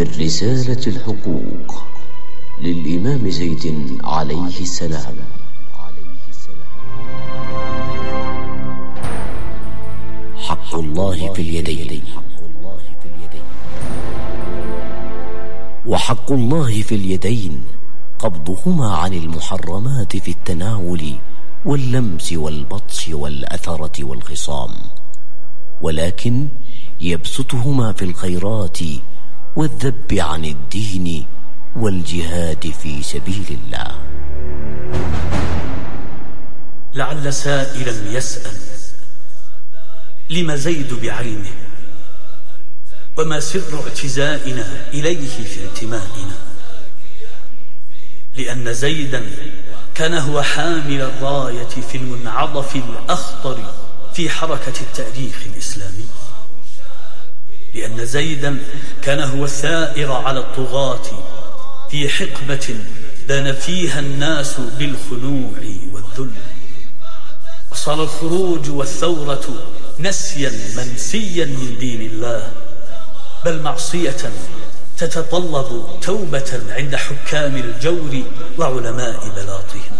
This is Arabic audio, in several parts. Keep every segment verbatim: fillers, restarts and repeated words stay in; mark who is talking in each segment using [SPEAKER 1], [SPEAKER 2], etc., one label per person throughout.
[SPEAKER 1] من رسالة الحقوق للإمام زيد عليه السلام. حق الله في اليدين. وحق الله في اليدين قبضهما عن المحرمات في التناول واللمس والبطش والأثرة والخصام، ولكن يبسطهما في الخيرات والذب عن الدين والجهاد في سبيل الله.
[SPEAKER 2] لعل سائلا يسأل: لم زيد بعينه؟ وما سر اعتزائنا إليه في انتمائنا؟ لأن زيدا كان هو حامل الراية في المنعطف الأخطر في حركة التأريخ الإسلامي، لأن زيدا كان هو الثائر على الطغاة في حقبة دان فيها الناس بالخنوع والذل، وصار الخروج والثورة نسيا منسيا من دين الله، بل معصية تتطلب توبة عند حكام الجور وعلماء بلاطهم.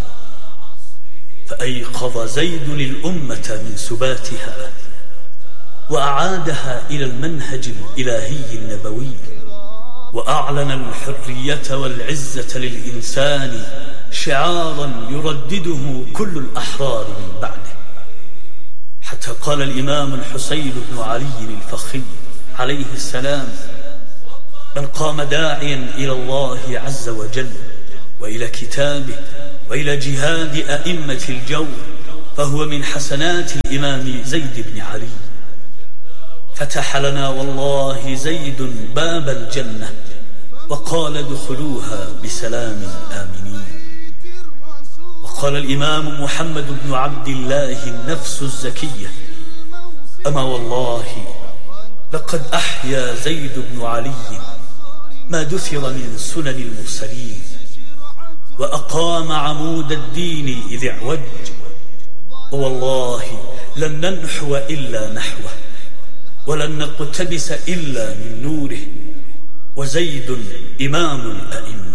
[SPEAKER 2] فأيقظ زيد الأمة من سباتها وأعادها إلى المنهج الإلهي النبوي، وأعلن الحرية والعزة للإنسان شعارا يردده كل الأحرار من بعده، حتى قال الإمام الحسين بن علي الفخي عليه السلام: من قام داعيا إلى الله عز وجل وإلى كتابه وإلى جهاد أئمة الجور فهو من حسنات الإمام زيد بن علي. فتح لنا والله زيد باب الجنة وقال: ادخلوها بسلام آمنين. وقال الإمام محمد بن عبد الله النفس الزكية: أما والله لقد أحيا زيد بن علي ما دثر من سنن المرسلين، وأقام عمود الدين إذ اعوج، ووالله لن ننحو إلا نحوه ولن نقتبس إلا من نوره، وزيد إمام الأئمة.